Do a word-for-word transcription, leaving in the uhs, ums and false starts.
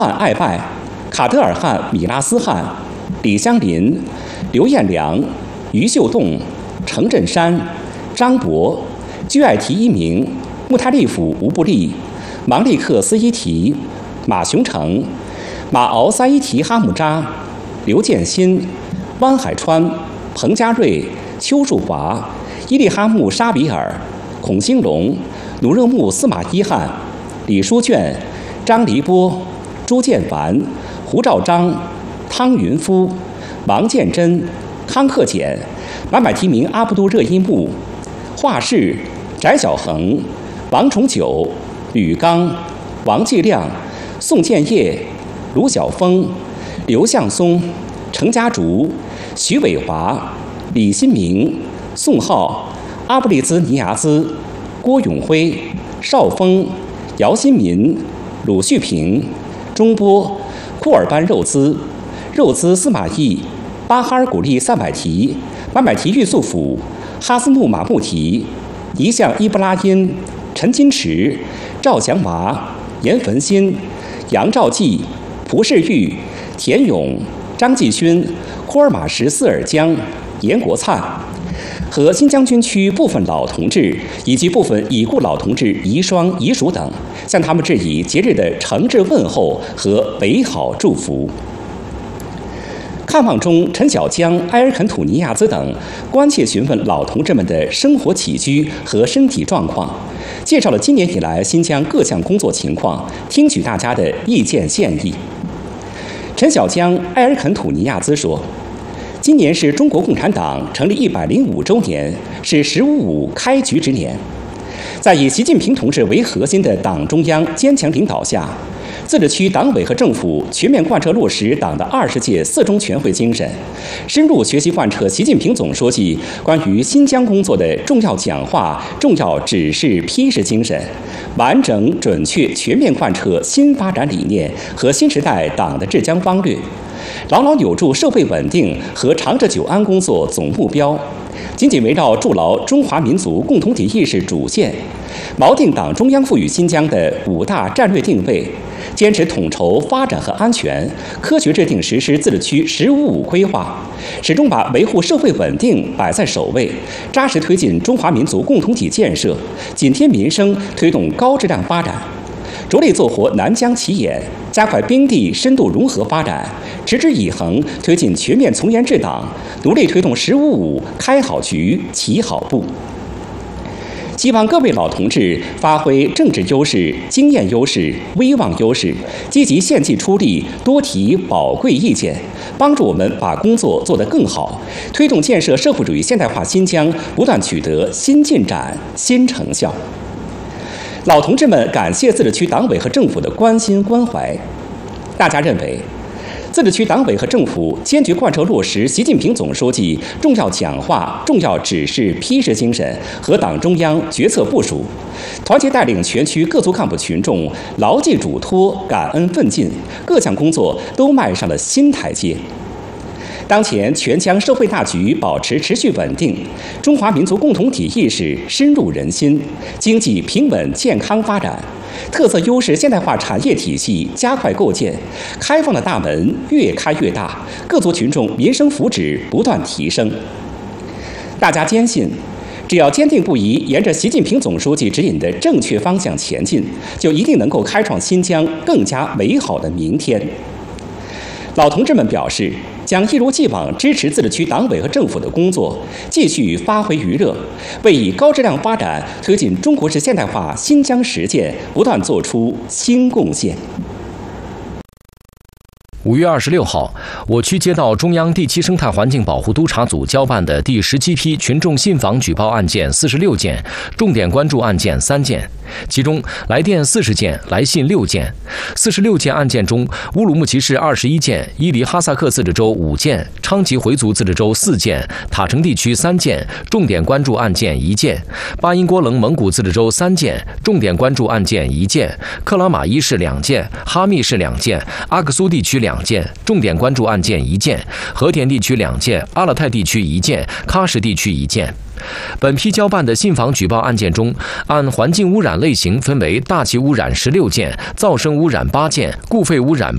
汉艾拜、卡德尔汗米拉斯汗、李香林、刘彦良、于秀栋、程振山、张博、居爱提一名、穆泰利甫吴布利、芒利克斯伊提、马雄成、马敖萨伊提哈木扎、刘建新、汪海川、彭家瑞、邱树华、伊利哈木沙比尔、孔兴龙、努热木司马伊汉、李书卷、张黎波、朱建凡、胡兆章、汤云夫、王建真、康克俭、满百提名阿布杜热依木、华氏、翟小恒、王崇九、吕刚、王继亮、宋建业、卢晓峰、刘向松、程家竹、徐伟华、李新明、宋浩、阿布利兹尼亚兹、郭永辉、邵峰、姚新民、鲁旭平、中波、库尔班肉孜、肉孜司马懿、巴哈尔古利萨百提、满百提玉素甫、哈斯木马穆提、尼向伊布拉因、陈金池、赵祥娃、严焚新、杨兆济、蒲世玉、田勇、张继勋、库尔马什斯尔江、严国灿，和新疆军区部分老同志以及部分已故老同志遗孀遗属等，向他们致以节日的诚挚问候和美好祝福。看望中，陈小江、埃尔肯土尼亚兹等关切询问老同志们的生活起居和身体状况，介绍了今年以来新疆各项工作情况，听取大家的意见建议。陈小江、埃尔肯土尼亚兹说，今年是中国共产党成立一百零五周年，是“十五五”开局之年。在以习近平同志为核心的党中央坚强领导下，自治区党委和政府全面贯彻落实党的二十届四中全会精神，深入学习贯彻习近平总书记关于新疆工作的重要讲话、重要指示批示精神，完整、准确、全面贯彻新发展理念和新时代党的治疆方略，牢牢扭住社会稳定和长治久安工作总目标，紧紧围绕筑牢中华民族共同体意识主线，锚定党中央赋予新疆的五大战略定位，坚持统筹发展和安全，科学制定实施自治区“十五五”规划，始终把维护社会稳定摆在首位，扎实推进中华民族共同体建设，紧贴民生，推动高质量发展，着力做活南疆起眼，加快边地深度融合发展，持之以恒推进全面从严治党，努力推动“十五五”开好局、起好步。希望各位老同志发挥政治优势、经验优势、威望优势，积极献计出力，多提宝贵意见，帮助我们把工作做得更好，推动建设社会主义现代化新疆不断取得新进展、新成效。老同志们感谢自治区党委和政府的关心关怀。大家认为，自治区党委和政府坚决贯彻落实习近平总书记重要讲话、重要指示批示精神和党中央决策部署，团结带领全区各族干部群众牢记嘱托、感恩奋进，各项工作都迈上了新台阶。当前全疆社会大局保持持续稳定，中华民族共同体意识深入人心，经济平稳健康发展，特色优势现代化产业体系加快构建，开放的大门越开越大，各族群众民生福祉不断提升。大家坚信，只要坚定不移沿着习近平总书记指引的正确方向前进，就一定能够开创新疆更加美好的明天。老同志们表示，将一如既往支持自治区党委和政府的工作，继续发挥余热，为以高质量发展推进中国式现代化新疆实践不断做出新贡献。 五月二十六号，我区接到中央第七生态环境保护督察组交办的第十七批群众信访举报案件四十六件，重点关注案件三件，其中来电四十件，来信六件。四十六件案件中，乌鲁木齐市二十一件，伊犁哈萨克自治州五件，昌吉回族自治州四件，塔城地区三件，重点关注案件一件；巴音郭楞蒙古自治州三件，重点关注案件一件；克拉玛依市两件，哈密市两件，阿克苏地区两件，重点关注案件一件；和田地区两件，阿勒泰地区一件，喀什地区一件。本批交办的信访举报案件中，按环境污染类型分为大气污染十六件，噪声污染八件，固废污染